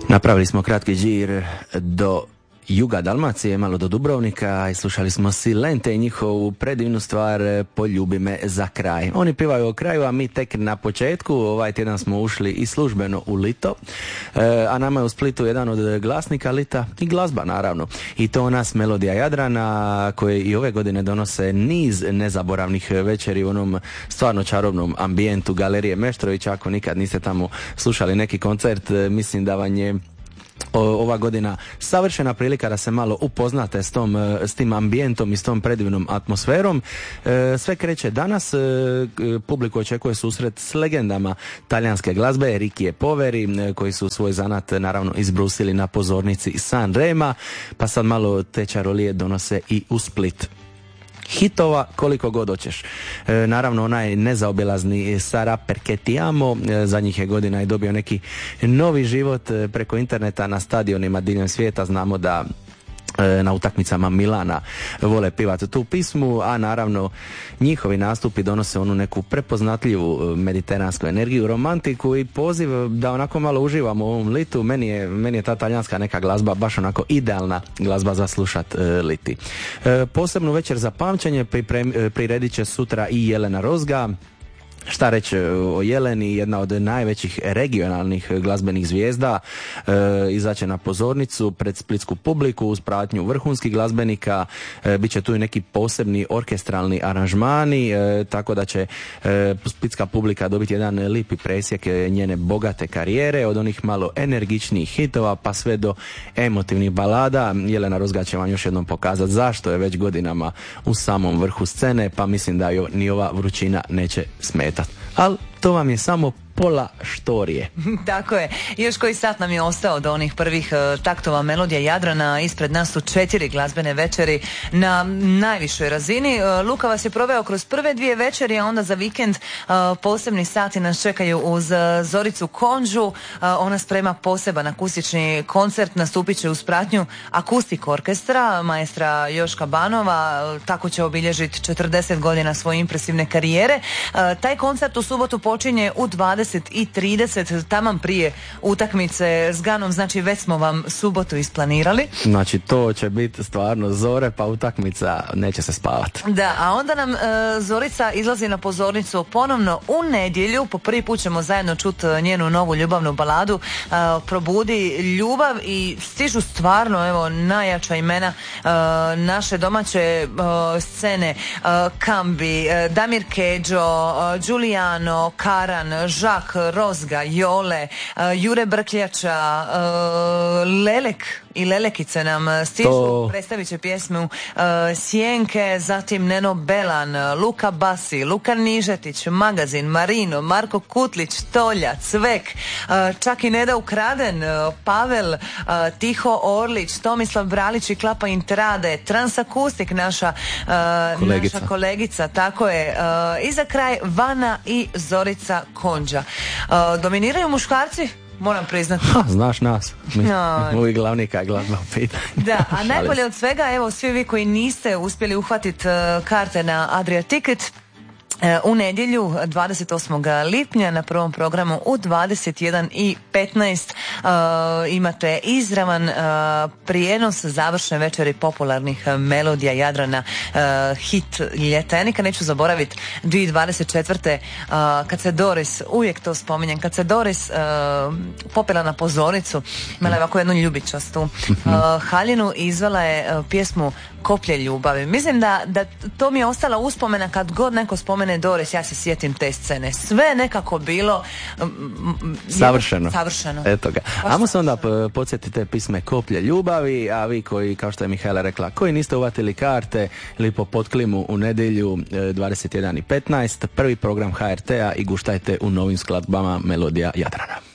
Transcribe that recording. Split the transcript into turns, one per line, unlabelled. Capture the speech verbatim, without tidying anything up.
Napravili smo kratki žir do juga Dalmacije, malo do Dubrovnika i slušali smo Silente i njihovu predivnu stvar Poljubi me za kraj. Oni pivaju o kraju, a mi tek na početku. Ovaj tjedan smo ušli i službeno u Lito, e, a nama je u Splitu jedan od glasnika Lita i glazba naravno. I to nas Melodija Jadrana, koje i ove godine donose niz nezaboravnih večeri u onom stvarno čarobnom ambijentu Galerije Meštrovića. Ako nikad niste tamo slušali neki koncert, mislim da vam je ova godina savršena prilika da se malo upoznate s, tom, s tim ambijentom i s tom predivnom atmosferom. E, sve kreće danas, e, publiku očekuje susret s legendama talijanske glazbe, Rickie Poveri, e, koji su svoj zanat naravno izbrusili na pozornici Sanrema, pa sad malo te čarolije donose i u Split. Hitova koliko god hoćeš. E, naravno onaj nezaobilazni Sara Perché ti amo, e, zadnjih je godina i dobio neki novi život e, preko interneta na stadionima diljem svijeta. Znamo da e, na utakmicama Milana vole pivati tu pismu, a naravno njihovi nastupi donose onu neku prepoznatljivu mediteransku energiju, romantiku i poziv da onako malo uživamo u ovom Litu. Meni je, meni je ta talijanska neka glazba baš onako idealna glazba za slušat e, Liti. E, posebnu večer za pamćenje priprem, priredit će sutra i Jelena Rozga. Šta reći o Jeleni, jedna od najvećih regionalnih glazbenih zvijezda, e, izaće na pozornicu pred splitsku publiku uz pratnju vrhunskih glazbenika, e, bit će tu i neki posebni orkestralni aranžmani, e, tako da će e, splitska publika dobiti jedan lipi presjek njene bogate karijere, od onih malo energičnijih hitova pa sve do emotivnih balada. Jelena Rozga će vam još jednom pokazati zašto je već godinama u samom vrhu scene, pa mislim da jo, ni ova vrućina neće smetati. Ali to vam je samo pola štorije.
Tako je. Još koji sat nam je ostao do onih prvih uh, taktova Melodija Jadrana. Ispred nas su četiri glazbene večeri na najvišoj razini. Uh, Luka vas je proveo kroz prve dvije večeri, a onda za vikend uh, posebni sati nas čekaju uz uh, Zoricu Konđu. Uh, ona sprema poseban akustični koncert, nastupit će uz pratnju akustik orkestra maestra Joška Banova. Uh, tako će obilježiti četrdeset godina svoje impresivne karijere. Uh, taj koncert u subotu počinje u dvadeset i trideset, taman prije utakmice s Ganom, znači već smo vam subotu isplanirali.
Znači to će biti stvarno zore, pa utakmica neće se spavati.
Da, a onda nam e, Zorica izlazi na pozornicu ponovno u nedjelju, po prvi put ćemo zajedno čuti njenu novu ljubavnu baladu e, Probudi ljubav, i stižu stvarno evo najjača imena e, naše domaće e, scene, e, Kambi, e, Damir Kedžo, e, Giuliano, Karan, Žak, Rozga, Jole, uh, Jure Brkljača, uh, Lelek i Lelekice nam stižu, to... predstavit će pjesmu uh, Sjenke, zatim Neno Belan, Luka Basi, Luka Nižetić, Magazin, Marino, Marko Kutlić, Tolja, Cvek, uh, čak i Neda Ukraden, uh, Pavel, uh, Tiho Orlić, Tomislav Bralić i Klapa Intrade, Transakustik, naša, uh, kolegica. naša kolegica, tako je. Uh, I za kraj Vana i Zorica Konđa. Uh, dominiraju muškarci? Moram priznati.
Ha, znaš nas. Mi, no. Uvijek glavni kaj glazba pita.
Da, a najbolje od svega, evo svi vi koji niste uspjeli uhvatiti uh, karte na Adria Ticket, u nedjelju dvadeset osmog lipnja na prvom programu u dvadeset jedan i petnaest uh, imate izravan uh, prijenos završne večeri popularnih Melodija Jadrana, uh, hit ljeta. Ja nikad neću zaboraviti dvije tisuće dvadeset četvrte Uh, kad se Doris, uvijek to spominjem, kad se Doris uh, popela na pozornicu, imala je ovako jednu ljubičastu uh, haljinu i izvela je uh, pjesmu Koplje ljubavi. Mislim da, da to mi je ostala uspomena kad god neko spomene Doris, ja se sjetim te scene. Sve nekako bilo um,
savršeno.
savršeno.
Eto ga. Ajmo se onda podsjetiti te pisme Koplje ljubavi, a vi koji, kao što je Mihajla rekla, koji niste uvatili karte, lipo pod klimu u nedjelju dvadeset jedan i petnaest, prvi program H R T-a i guštajte u novim skladbama Melodija Jadrana.